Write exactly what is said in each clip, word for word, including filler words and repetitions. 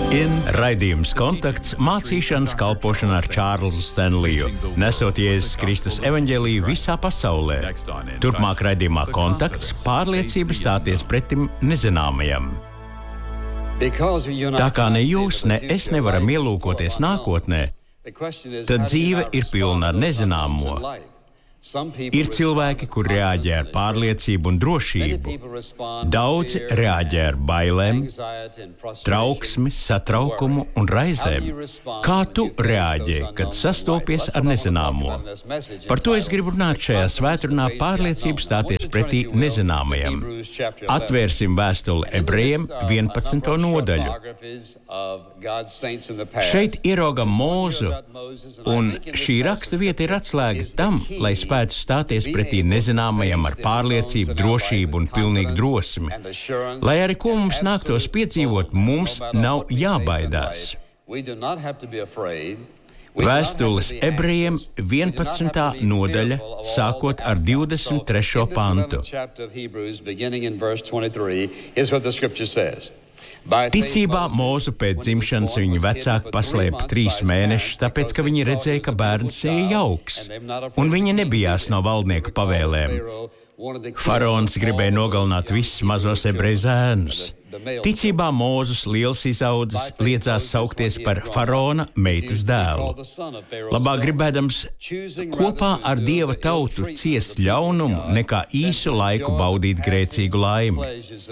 Raidījums Kontakts mācīšanas kalpošana ar Čārlzu Stenliju, nesot Jēzus Kristus evaņģēliju visā pasaulē. Turpmāk raidījumā Kontakts pārliecība stāties pretim nezināmajam. Tā kā ne jūs, ne es nevaram ielūkoties nākotnē, tad dzīve ir pilna ar nezināmo. Ir cilvēki, kur reaģē ar pārliecību un drošību. Daudzi reaģē ar bailēm, trauksmi, satraukumu un raizēm. Kā tu reaģē, kad sastopies ar nezināmo? Par to es gribu runāt šajā svētdienā pārliecību stāties pretī nezināmajam. Atvērsim vēstuli Ebrejiem vienpadsmito nodaļu. Šeit ieraugam Mūzu, un šī raksta vieta ir atslēga tam, lai spētu stāties pretī nezināmajam ar pārliecību, drošību un pilnīgu drosmi. Lai arī ko mums nāktos piedzīvot, mums nav jābaidās. Vēstules Ebrejiem vienpadsmitā nodaļa, sākot ar divdesmit trešo pantu. Ticībā Mūzu pēc dzimšanas viņa vecāki paslēpa trīs mēnešus, tāpēc, ka viņi redzēja, ka bērns ir jauks, un viņi nebijās no valdnieka pavēlēm. Faraons gribēja nogalināt visus mazos ebreju zēnus. Ticībā Mūzus liels izaudzis liedzās saukties par faraona meitas dēlu. Labāk gribēdams kopā ar Dieva tautu ciest ļaunumu, nekā īsu laiku baudīt grēcīgu laimi.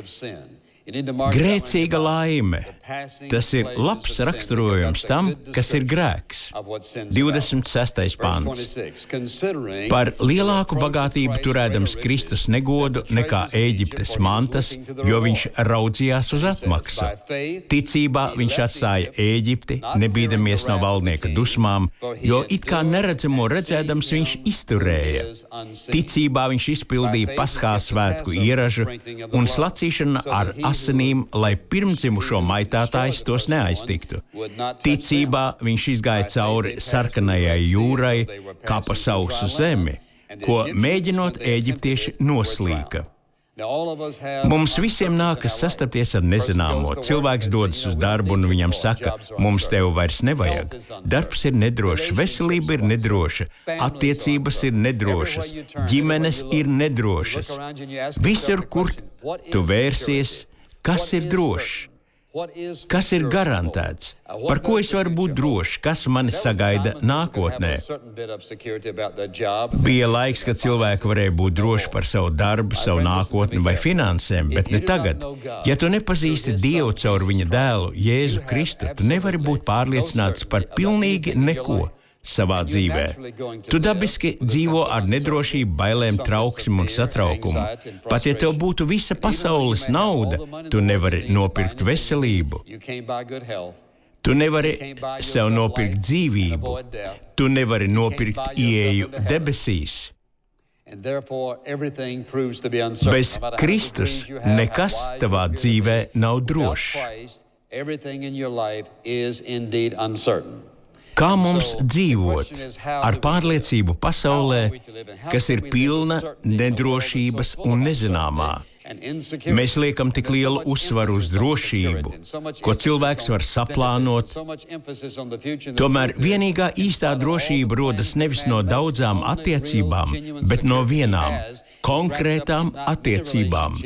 Grēcīga laime. Tas ir labs raksturojums tam, kas ir grēks. divdesmit sestais pants. Par lielāku bagātību turēdams Kristus negodu nekā Ēģiptes mantas, jo viņš raudzījās uz atmaksu. Ticībā viņš atstāja Ēģipti, nebīdamies no valdnieka dusmām, jo it kā neredzamo redzēdams viņš izturēja. Ticībā viņš izpildīja Paskā svētku ieražu un slacīšana ar asinīm, lai pirmdzimušo maitātājs tos neaiztiktu. Ticībā viņš izgāja cauri sarkanajai jūrai, kā pa sausu zemi, ko mēģinot Ēģiptieši noslīka. Mums visiem nākas sastapties ar nezināmo. Cilvēks dodas uz darbu un viņam saka, mums tev vairs nevajag. Darbs ir nedrošs, veselība ir nedroša, attiecības ir nedrošas, ģimenes ir nedrošas. Visur, kur tu vērsies, kas ir drošs? Kas ir garantēts? Par ko es varu būt drošs? Kas mani sagaida nākotnē? Bija laiks, kad cilvēki varēja būt droši par savu darbu, savu nākotni vai finansēm, bet ne tagad. Ja tu nepazīsti Dievu caur viņa dēlu, Jēzu Kristu, tu nevari būt pārliecināts par pilnīgi neko savā dzīvē. Tu dabiski dzīvo ar nedrošību, bailēm, trauksmi un satraukumu. Pat ja tev būtu visa pasaules nauda, tu nevari nopirkt veselību. Tu nevari sev nopirkt dzīvību. Tu nevari nopirkt ieeju debesīs. Bez Kristus nekas tavā dzīvē nav drošs. Kā mums dzīvot ar pārliecību pasaulē, kas ir pilna nedrošības un nezināmā? Mēs liekam tik lielu uzsvaru uz drošību, ko cilvēks var saplānot. Tomēr vienīgā īstā drošība rodas nevis no daudzām attiecībām, bet no vienām konkrētām attiecībām.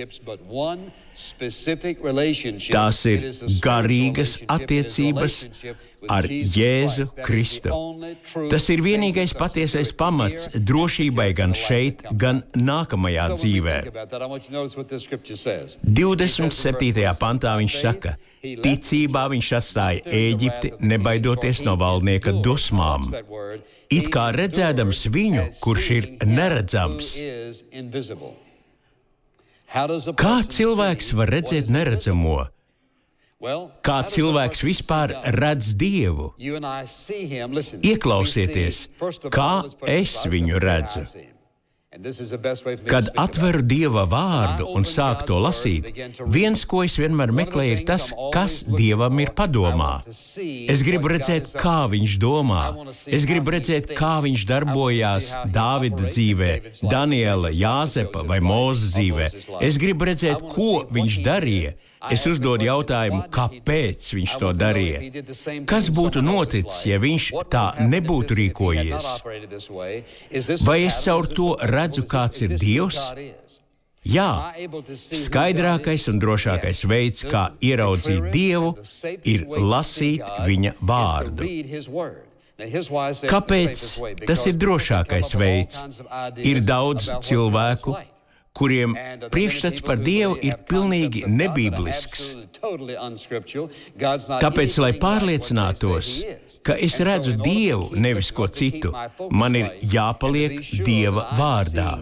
Tās ir garīgas attiecības ar Jēzu Kristu. Tas ir vienīgais patiesais pamats drošībai gan šeit, gan nākamajā dzīvē. divdesmit septītajā pantā viņš saka, ticībā viņš atstāja Ēģipti, nebaidoties no valdnieka dusmām. It kā redzēdams viņu, kurš ir neredzams. Kā cilvēks var redzēt neredzamo? Kā cilvēks vispār redz Dievu? Ieklausieties, kā es viņu redzu. Kad atveru Dieva vārdu un sāku to lasīt, viens, ko es vienmēr meklēju, ir tas, kas Dievam ir padomā. Es gribu redzēt, kā viņš domā. Es gribu redzēt, kā viņš darbojās Dāvida dzīvē, Daniela, Jāzepa vai Mūzes dzīvē. Es gribu redzēt, ko viņš darīja, Es uzdodu jautājumu, kāpēc viņš to darīja? Kas būtu noticis, ja viņš tā nebūtu rīkojies? Vai es caur to redzu, kāds ir Dievs? Jā, skaidrākais un drošākais veids, kā ieraudzīt Dievu, ir lasīt viņa vārdu. Kāpēc tas ir drošākais veids? Ir daudz cilvēku, kuriem priekšstats par Dievu ir pilnīgi nebīblisks. Tāpēc, lai pārliecinātos, ka es redzu Dievu, nevis ko citu, man ir jāpaliek Dieva vārdā.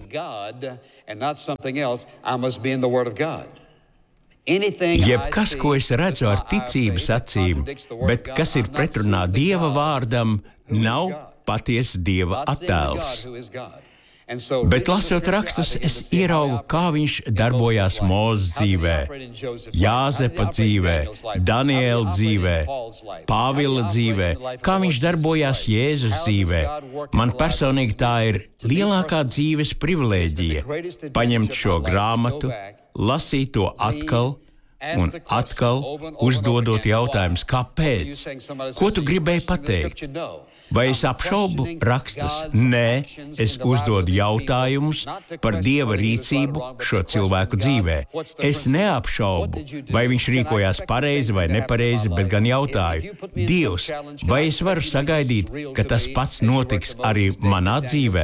Jebkas, ko es redzu ar ticības acīm, bet kas ir pretrunā Dieva vārdam, nav patiesa Dieva attēls. Bet, lasot rakstus, es ieraugu, kā viņš darbojās Mūzes dzīvē, Jāzepa dzīvē, Daniela dzīvē, Pāvila dzīvē, kā viņš darbojās Jēzus dzīvē. Man personīgi tā ir lielākā dzīves privilēģija paņemt šo grāmatu, lasīt to atkal un atkal, uzdodot jautājumus, kāpēc? Ko tu gribēji pateikt? Vai es apšaubu rakstus? Nē, es uzdodu jautājumus par Dieva rīcību šo cilvēku dzīvē. Es neapšaubu, vai viņš rīkojās pareizi vai nepareizi, bet gan jautāju, Dievs, vai es varu sagaidīt, ka tas pats notiks arī manā dzīvē?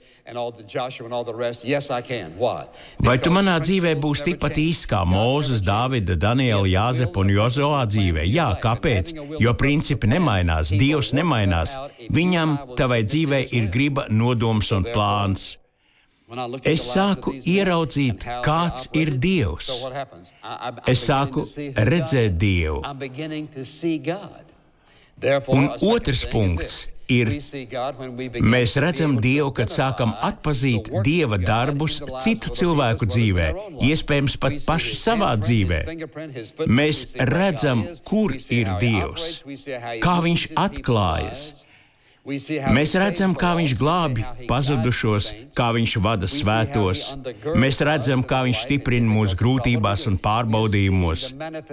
Vai tu manā dzīvē būs tikpat īsts kā Mūzes, Dāvida, Daniela, Jāzepa un Jozoā dzīvē? Jā, kāpēc? Jo principi nemainās, Dievs nemainās. Viņam, tavai dzīvē, ir griba, nodoms un plāns. Es sāku ieraudzīt, kāds ir Dievs. Es sāku redzēt Dievu. Un otrs punkts ir, mēs redzam Dievu, kad sākam atpazīt Dieva darbus citu cilvēku dzīvē, iespējams pat paši savā dzīvē. Mēs redzam, kur ir Dievs, kā viņš atklājas. Mēs redzam, kā viņš glābj pazudušos, kā viņš vada svētos. Mēs redzam, kā viņš stiprina mūsu grūtībās un pārbaudījumos.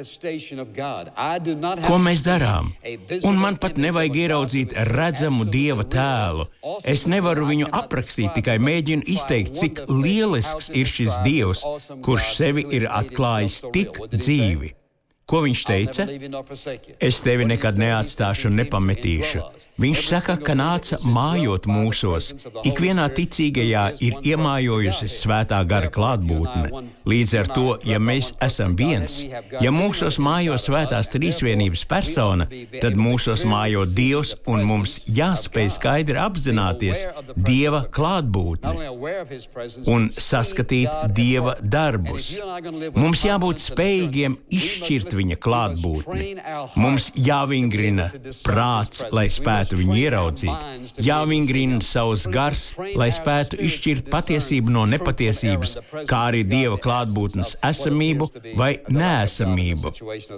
Ko mēs darām? Un man pat nevajag ieraudzīt redzamu Dieva tēlu. Es nevaru viņu aprakstīt, tikai mēģinu izteikt, cik lielisks ir šis Dievs, kurš sevi ir atklājis tik dzīvi. Ko viņš teica? Es tevi nekad neatstāšu un nepametīšu. Viņš saka, ka nāca mājot mūsos. Ikvienā ticīgajā ir iemājojusi svētā gara klātbūtne. Līdz ar to, ja mēs esam viens, ja mūsos mājo svētās trīsvienības persona, tad mūsos mājo Dievs un mums jāspēj skaidri apzināties Dieva klātbūtni un saskatīt Dieva darbus. Mums jābūt spējīgiem izšķirt viņa klātbūtni. Mums jāvingrina prāts, lai spētu viņu ieraudzīt. Jāvingrina savs gars, lai spētu izšķirt patiesību no nepatiesības, kā arī Dieva klātbūtnes esamību vai neesamību.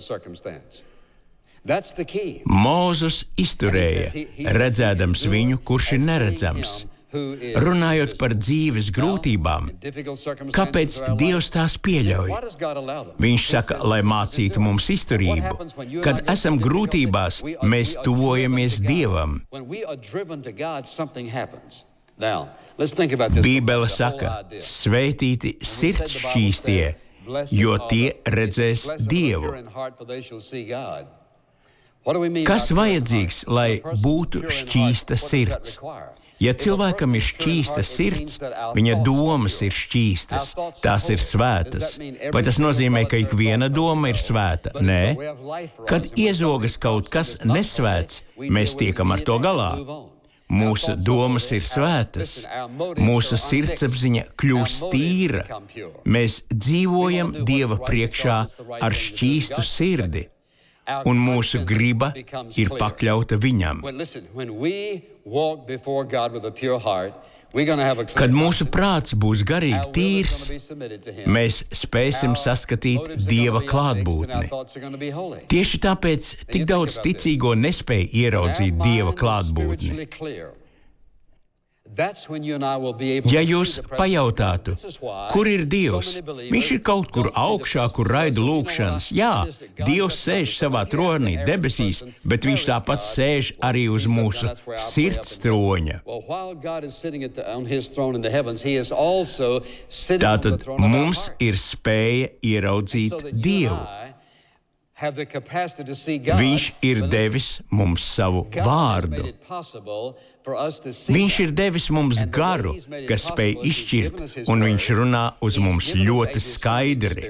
Mūzes izturēja, redzēdams viņu, kurš ir neredzams. Runājot par dzīves grūtībām, kāpēc Dievs tās pieļauj? Viņš saka, lai mācītu mums izturību. Kad esam grūtībās, mēs tuvojamies Dievam. Bībele saka, svētīti sirds šķīstie, jo tie redzēs Dievu. Kas vajadzīgs, lai būtu šķīsta sirds? Ja cilvēkam ir šķīsta sirds, viņa domas ir šķīstas, tās ir svētas. Vai tas nozīmē, ka ik viena doma ir svēta? Nē. Kad iezogas kaut kas nesvēts, mēs tiekam ar to galā. Mūsu domas ir svētas, mūsu sirdsapziņa kļūst tīra. Mēs dzīvojam Dieva priekšā ar šķīstu sirdi, un mūsu griba ir pakļauta Viņam. Kad mūsu prāts būs garīgi tīrs, mēs spēsim saskatīt Dieva klātbūtni. Tieši tāpēc tik daudz ticīgo nespēj ieraudzīt Dieva klātbūtni. Ja jūs pajautātu, kur ir Dievs, viņš ir kaut kur augšā, kur raida lūgšanas. Jā, Dievs sēž savā tronī debesīs, bet viņš tāpat sēž arī uz mūsu sirds troņa. Tātad mums ir spēja ieraudzīt Dievu. Viņš ir devis mums savu vārdu. Viņš ir devis mums garu, kas spēj izšķirt, un viņš runā uz mums ļoti skaidri.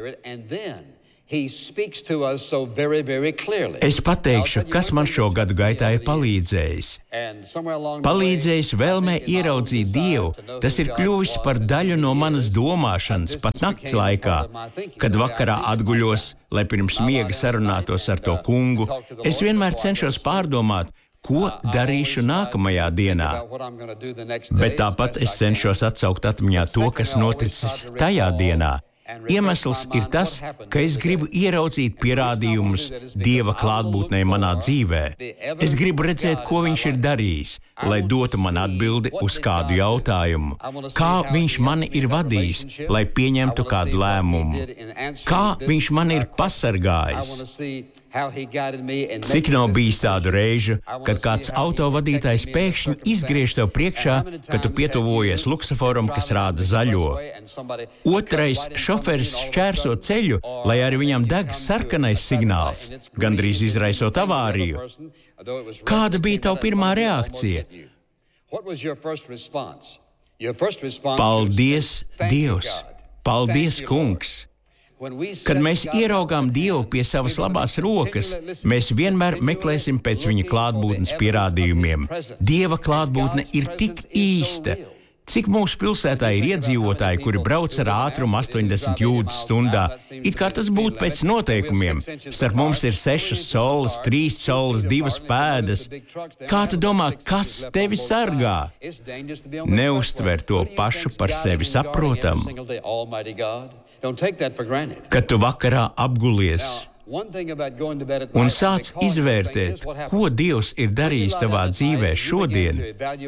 Es pateikšu, kas man šo gadu gaitā ir palīdzējis. Palīdzējis vēlmē ieraudzīt Dievu, tas ir kļuvis par daļu no manas domāšanas, pat nakts laikā, kad vakarā atguļos, lai pirms miega sarunātos ar to kungu. Es vienmēr cenšos pārdomāt, ko darīšu nākamajā dienā, bet tāpat es cenšos atsaukt atmiņā to, kas noticis tajā dienā. Iemesls ir tas, ka es gribu ieraudzīt pierādījumus Dieva klātbūtnē manā dzīvē. Es gribu redzēt, ko viņš ir darījis, lai dotu man atbildi uz kādu jautājumu. Kā viņš mani ir vadījis, lai pieņemtu kādu lēmumu. Kā viņš mani ir pasargājis. Cik nav bijis tādu reižu, kad kāds autovadītājs pēkšņi izgriež tev priekšā, kad tu pietuvojies luksaforam, kas rāda zaļo. Otrais šoferis šķērso ceļu, lai arī viņam deg sarkanais signāls, gandrīz izraisot avāriju. Kāda bija tava pirmā reakcija? Paldies, Dievs! Paldies, Kungs! Kad mēs ieraugām Dievu pie savas labās rokas, mēs vienmēr meklēsim pēc viņa klātbūtnes pierādījumiem. Dieva klātbūtne ir tik īsta. Cik mūsu pilsētā ir iedzīvotāji, kuri brauc ar ātrumu astoņdesmit jūdzes stundā, it kā tas būtu pēc noteikumiem. Starp mums ir sešas solas, trīs solas, divas pēdas. Kā tu domā, kas tevi sargā? Neuztver to pašu par sevi saprotamu. Kad tu vakarā apgulies un sāc izvērtēt, ko Dievs ir darījis tavā dzīvē šodien,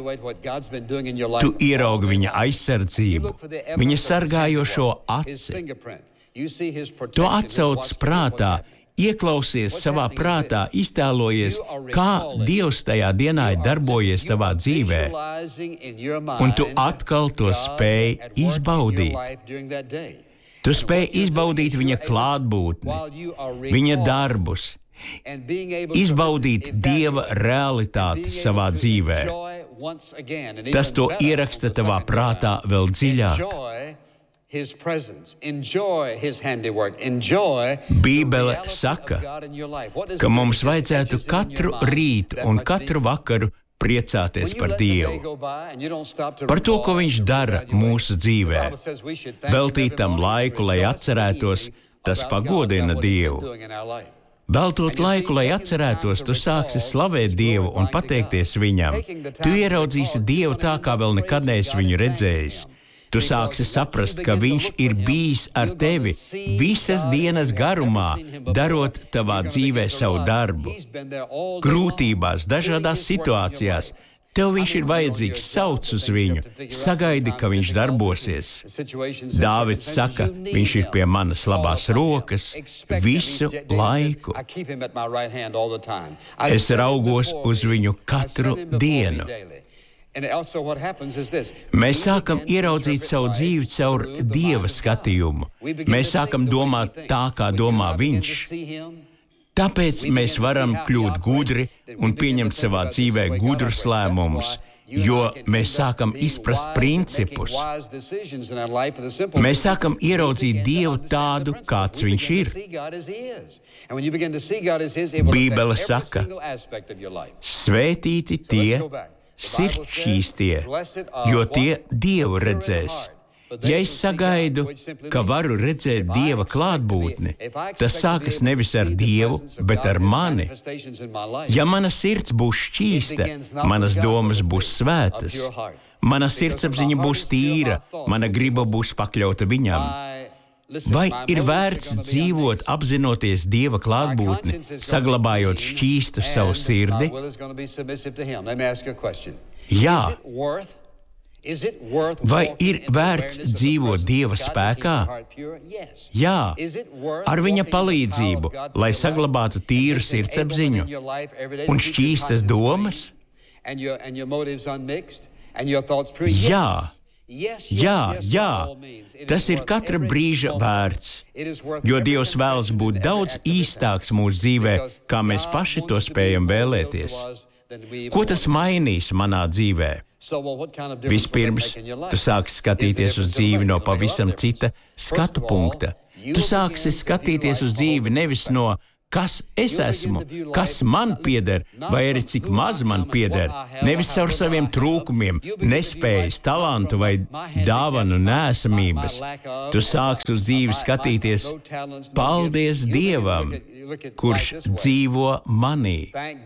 tu ieraugi viņa aizsardzību, viņa sargājošo aci. To atsauc prātā, ieklausies savā prātā, iztēlojies, kā Dievs tajā dienā ir darbojies tavā dzīvē, un tu atkal to spēj izbaudīt. Tu spēj izbaudīt viņa klātbūtni, viņa darbus, izbaudīt Dieva realitāti savā dzīvē. Tas to ieraksta tavā prātā vēl dziļāk. Bībele saka, ka mums vajadzētu katru rītu un katru vakaru priecāties par Dievu, par to, ko viņš dara mūsu dzīvē. Veltīt tam laiku, lai atcerētos, tas pagodina Dievu. Veltot laiku, lai atcerētos, tu sāksi slavēt Dievu un pateikties viņam. Tu ieraudzīsi Dievu tā, kā vēl nekad neesi viņu redzējis. Tu sāksi saprast, ka viņš ir bijis ar tevi visas dienas garumā, darot tavā dzīvē savu darbu. Grūtībās, dažādās situācijās. Tev viņš ir vajadzīgs, sauc uz viņu, sagaidi, ka viņš darbosies. Dāvids saka, viņš ir pie manas labās rokas visu laiku. Es raugos uz viņu katru dienu. Mēs sākam ieraudzīt savu dzīvi caur Dieva skatījumu. Mēs sākam domāt tā, kā domā viņš. Tāpēc mēs varam kļūt gudri un pieņemt savā dzīvē gudrus lēmumus, jo mēs sākam izprast principus. Mēs sākam ieraudzīt Dievu tādu, kāds viņš ir. Bībele saka, svētīti tie, sirdsšķīstie, jo tie Dievu redzēs. Ja es sagaidu, ka varu redzēt Dieva klātbūtni, tas sākas nevis ar Dievu, bet ar mani. Ja mana sirds būs šķīsta, manas domas būs svētas, mana sirdsapziņa būs tīra, mana griba būs pakļauta viņam. Vai ir vērts dzīvot, apzinoties Dieva klātbūtni, saglabājot šķīstu savu sirdi? Jā. Vai ir vērts dzīvot Dieva spēkā? Jā, ar viņa palīdzību, lai saglabātu tīru sirdsapziņu un šķīstas domas? Jā, jā, jā, tas ir katra brīža vērts, jo Dievs vēlas būt daudz īstāks mūsu dzīvē, kā mēs paši to spējam vēlēties. Ko tas mainīs manā dzīvē? Vispirms, tu sāksi skatīties uz dzīvi no pavisam cita skatu punkta. Tu sāksi skatīties uz dzīvi nevis no kas es esmu, kas man pieder, vai arī cik maz man pieder, nevis caur saviem trūkumiem, nespējas, talantu vai dāvanu nēsamības. Tu sāksi uz dzīvi skatīties, paldies Dievam, kurš dzīvo manī.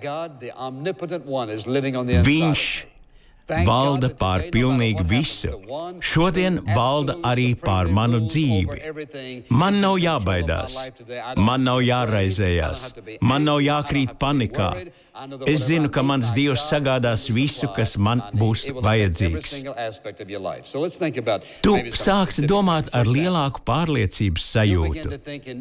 Viņš valda pār pilnīgi visu. Šodien valda arī pār manu dzīvi. Man nav jābaidās, man nav jāraizējās, man nav jākrīt panikā. Es zinu, ka mans Dievs sagādās visu, kas man būs vajadzīgs. Tu sāksi domāt ar lielāku pārliecības sajūtu.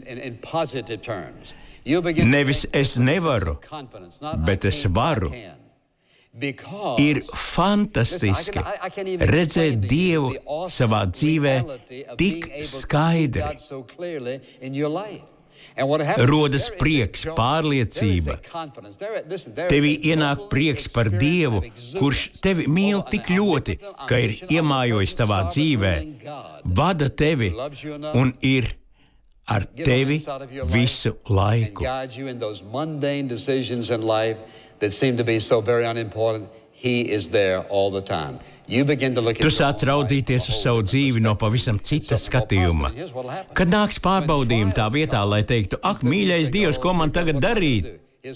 Nevis es nevaru, bet es varu. Ir fantastiski redzēt Dievu savā dzīvē tik skaidri. Rodas prieks, pārliecība. Tevī ienāk prieks par Dievu, kurš tevi mīl tik ļoti, ka ir iemājojis tavā dzīvē, vada tevi un ir ar tevi visu laiku. That seem to be so very unimportant, he is there all the time. You begin to look at. Tu sāc raudzīties uz savu dzīvi no pavisam cita skatījuma. Kad nāks pārbaudījumi tā vietā, lai teiktu, ak, mīļais Dievs, ko man tagad darīt?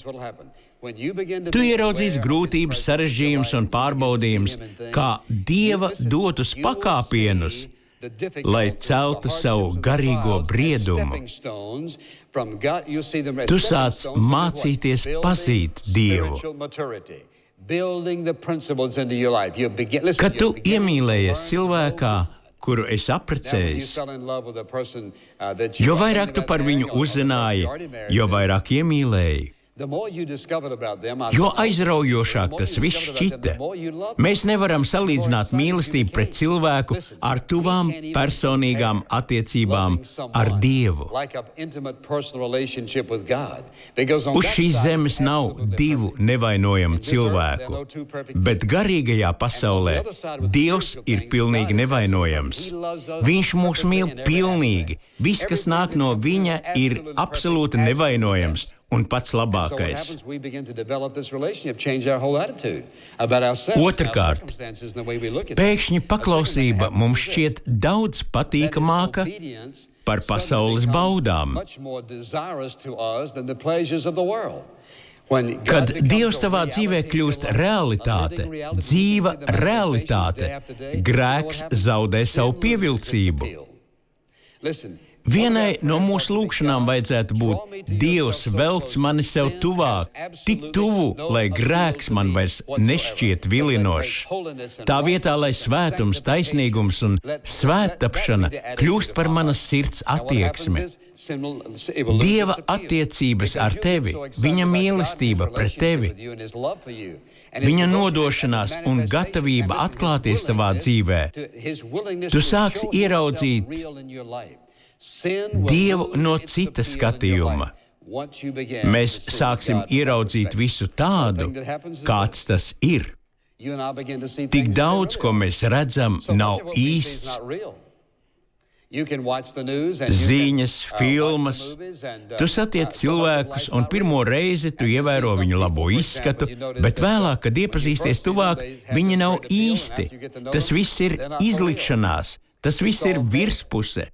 Tu ieraudzīsi grūtības, sarežģījumus un pārbaudījumus, kā Dieva dotus pakāpienus, lai celtu savu garīgo briedumu. Tu sāc mācīties pazīt Dievu. Kad tu iemīlējies cilvēkā, kuru es apprecējis, jo vairāk tu par viņu uzzināji, jo vairāk iemīlēji. Jo aizraujošāk tas viss šķita. Mēs nevaram salīdzināt mīlestību pret cilvēku ar tuvām personīgām attiecībām ar Dievu. Uz šīs zemes nav divu nevainojamu cilvēku, bet garīgajā pasaulē Dievs ir pilnīgi nevainojams. Viņš mūs mīl pilnīgi. Viss, kas nāk no viņa, ir absolūti nevainojams. Un pats labākais. Otrkārt, pēkšņi paklausība mums šķiet daudz patīkamāka par pasaules baudām. Kad Dievs savā dzīvē kļūst realitāte, dzīva realitāte, grēks zaudē savu pievilcību. Vienai no mūsu lūgšanām vajadzētu būt: Dievs, velc mani sev tuvāk, tik tuvu, lai grēks man vairs nešķiet vilinošs. Tā vietā, lai svētums, taisnīgums un svēttapšana kļūst par manas sirds attieksmi. Dieva attiecības ar tevi, viņa mīlestība pret tevi, viņa nodošanās un gatavība atklāties tavā dzīvē. Tu sāksi ieraudzīt Dievu no cita skatījuma. Mēs sāksim ieraudzīt visu tādu, kāds tas ir. Tik daudz, ko mēs redzam, nav īsts. Ziņas, filmas. Tu satiec cilvēkus, un pirmo reizi tu ievēro viņu labo izskatu, bet vēlāk, kad iepazīsties tuvāk, viņi nav īsti. Tas viss ir izlikšanās. Tas viss ir virspuse.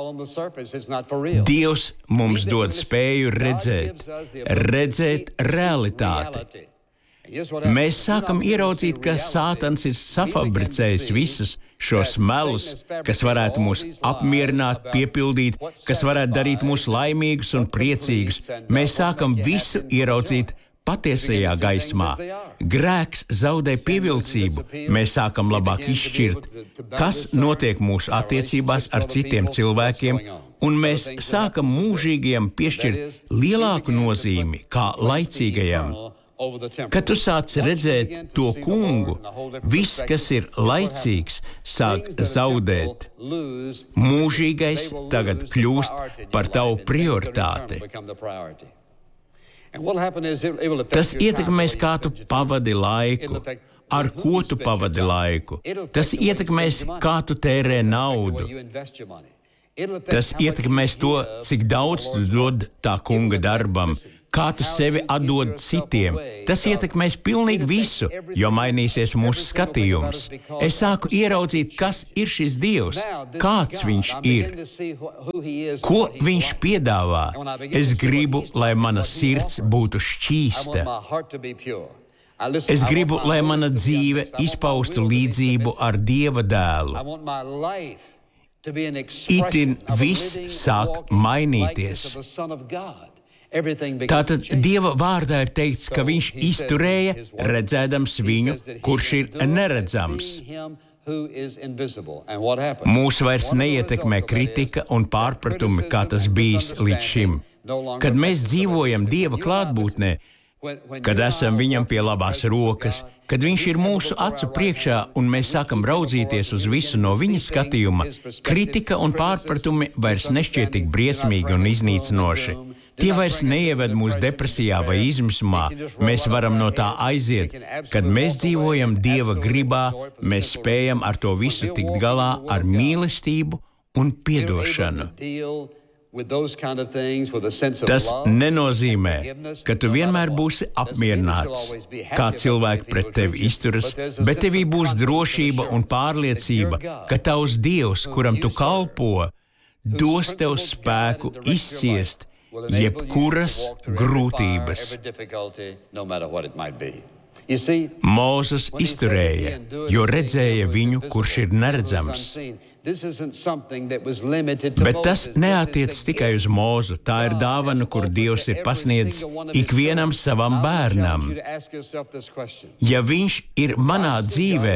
Dievs mums dod spēju redzēt, redzēt realitāti. Mēs sākam ieraudzīt, ka Sātans ir safabricējis visus šos melus, kas varētu mūs apmierināt, piepildīt, kas varētu darīt mūs laimīgus un priecīgus. Mēs sākam visu ieraudzīt patiesajā gaismā, grēks zaudē pievilcību, mēs sākam labāk izšķirt, kas notiek mūsu attiecībās ar citiem cilvēkiem, un mēs sākam mūžīgajam piešķirt lielāku nozīmi kā laicīgajam. Kad tu sāc redzēt to kungu, viss, kas ir laicīgs, sāk zaudēt. Mūžīgais tagad kļūst par tavu prioritāti. Tas ietekmēs, kā tu pavadi laiku, ar ko tu pavadi laiku. Tas ietekmēs, kā tu tērē naudu. Tas ietekmēs to, cik daudz tu dod tā kunga darbam, kā tu sevi atdod citiem. Tas ietekmēs pilnīgi visu, jo mainīsies mūsu skatījums. Es sāku ieraudzīt, kas ir šis Dievs, kāds viņš ir, ko viņš piedāvā. Es gribu, lai mana sirds būtu šķīsta. Es gribu, lai mana dzīve izpaustu līdzību ar Dieva dēlu. Itin viss sāk mainīties. Tātad Dieva vārdā ir teikts, ka viņš izturēja, redzēdams viņu, kurš ir neredzams. Mūs vairs neietekmē kritika un pārpratumi, kā tas bijis līdz šim. Kad mēs dzīvojam Dieva klātbūtnē, kad esam viņam pie labās rokas, kad viņš ir mūsu acu priekšā un mēs sākam raudzīties uz visu no viņa skatījuma, kritika un pārpratumi vairs nešķiet tik briesmīgi un iznīcinoši. Tie vairs neieved mūs depresijā vai izmisumā. Mēs varam no tā aiziet. Kad mēs dzīvojam Dieva gribā, mēs spējam ar to visu tikt galā ar mīlestību un piedošanu. Tas nenozīmē, ka tu vienmēr būsi apmierināts, kā cilvēki pret tevi izturas, bet tevī būs drošība un pārliecība, ka tavs Dievs, kuram tu kalpo, dos tev spēku izciest jebkuras grūtības. Mūzes izturēja, jo redzēja viņu, kurš ir neredzams. Bet tas neatiec tikai uz Mūzu. Tā ir dāvana, kur Dievs ir pasniedzis ikvienam savam bērnam. Ja viņš ir manā dzīvē,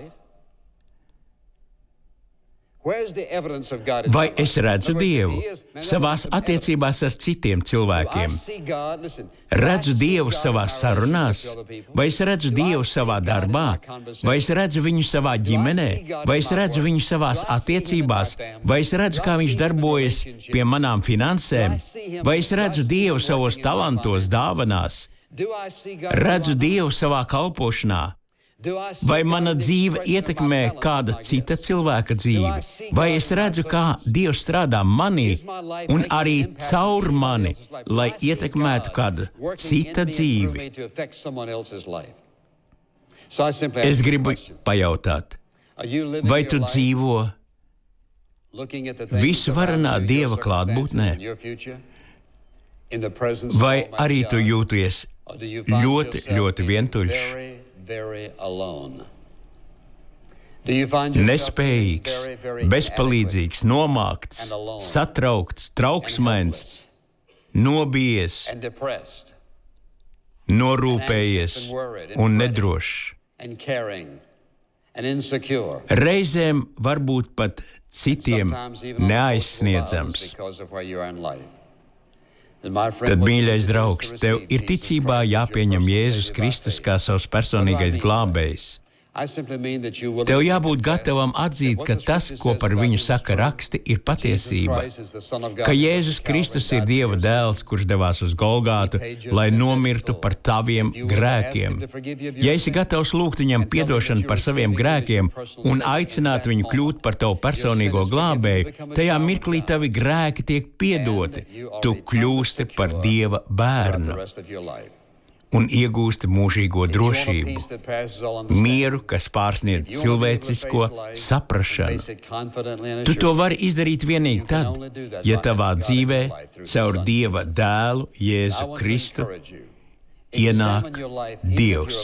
vai es redzu Dievu savās attiecībās ar citiem cilvēkiem? Redzu Dievu savās sarunās? Vai es redzu Dievu savā darbā? Vai es redzu viņu savā ģimenē? Vai es redzu viņu savās attiecībās? Vai es redzu, kā viņš darbojas pie manām finansēm? Vai es redzu Dievu savos talantos, dāvanās? Redzu Dievu savā kalpošanā? Vai mana dzīve ietekmē kāda cita cilvēka dzīvi? Vai es redzu, kā Dievs strādā manī un arī caur mani, lai ietekmētu kādu cita dzīvi? Es gribu pajautāt, vai tu dzīvo visvarenā Dieva klātbūtnē? Vai arī tu jūties ļoti, ļoti vientuļš? Nespējīgs, bezpalīdzīgs, nomākts, satraukts, trauksmains, nobijies, norūpējies un nedrošs. Reizēm varbūt pat citiem neaizsniedzams. Tad, mīļais draugs, tev ir ticībā jāpieņem Jēzus Kristus kā savs personīgais glābējs. Tev jābūt gatavam atzīt, ka tas, ko par viņu saka raksti, ir patiesība. Ka Jēzus Kristus ir Dieva dēls, kurš devās uz Golgātu, lai nomirtu par taviem grēkiem. Ja esi gatavs lūgt viņam piedošanu par saviem grēkiem un aicināt viņu kļūt par tavu personīgo glābēju, tajā mirklī tavi grēki tiek piedoti. Tu kļūsti par Dieva bērnu un iegūsti mūžīgo drošību, mieru, kas pārsniedz cilvēcisko saprašanu. Tu to vari izdarīt vienīgi tad, ja tavā dzīvē caur Dieva dēlu Jēzu Kristu ienāk Dievs.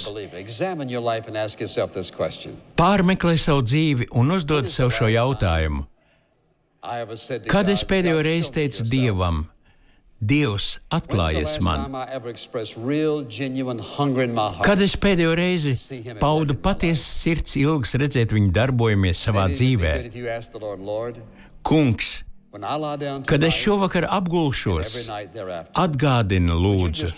Pārmeklē savu dzīvi un uzdod sev šo jautājumu. Kad es pēdējo reizi teicu Dievam, Dievs atklājies man? Kad es pēdējo reizi paudu patiesas sirds ilgas redzēt viņu darbojamies savā dzīvē? Kungs, kad es šovakar apgulšos, atgādini lūdzu,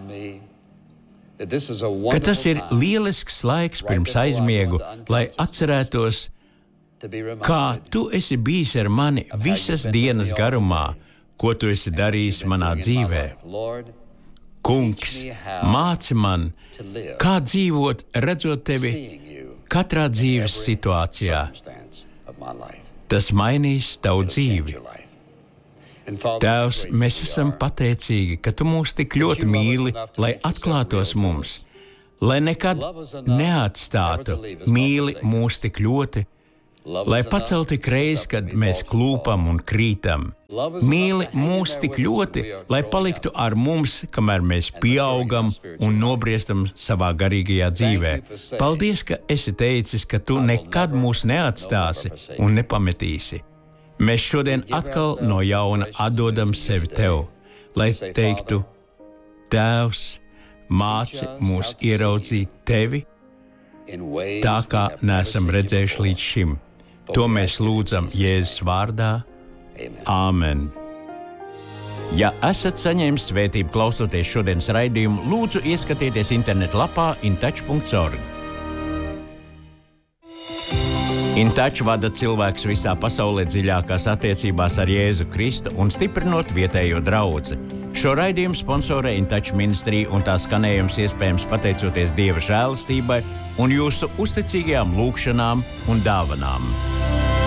ka tas ir lielisks laiks pirms aizmiegu, lai atcerētos, kā tu esi bijis ar mani visas dienas garumā, ko tu esi darījis manā dzīvē. Kungs, māci man, kā dzīvot, redzot tevi katrā dzīves situācijā. Tas mainīs tavu dzīvi. Tēvs, mēs esam pateicīgi, ka tu mūs tik ļoti mīli, lai atklātos mums, lai nekad neatstātu, mīli mūs tik ļoti, lai pacel tik reiz, kad mēs klūpam un krītam. Mīli mūs tik ļoti, lai paliktu ar mums, kamēr mēs pieaugam un nobriestam savā garīgajā dzīvē. Paldies, ka esi teicis, ka tu nekad mūs neatstāsi un nepametīsi. Mēs šodien atkal no jauna atdodam sevi tev, lai teiktu, Tēvs, māci mūs ieraudzīt tevi, tā kā neesam redzējuši līdz šim. To mēs lūdzam Jēzus vārdā. Āmen. Ja esat saņēmis svētību klausoties šodienas raidījumu, lūdzu ieskatieties internet lapā intouch punkts org. InTouch vada cilvēks visā pasaulē dziļākās attiecībās ar Jēzu Kristu un stiprinot vietējo draudzi. Šo raidījumu sponsorē InTouch ministrija un tā skanējums iespējams pateicoties Dieva žēlastībai un jūsu uzticīgajām lūgšanām un dāvanām.